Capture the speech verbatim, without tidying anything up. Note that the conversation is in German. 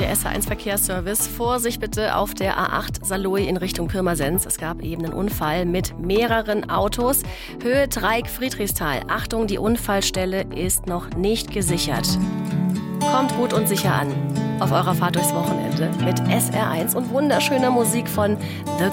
der S H eins Verkehrsservice. Vorsicht bitte auf der A acht Saarlouis in Richtung Pirmasens. Es gab eben einen Unfall mit mehreren Autos. Höhe Dreieck Friedrichsthal. Achtung, die Unfallstelle ist noch nicht gesichert. Kommt gut und sicher an auf eurer Fahrt durchs Wochenende mit S R eins und wunderschöner Musik von The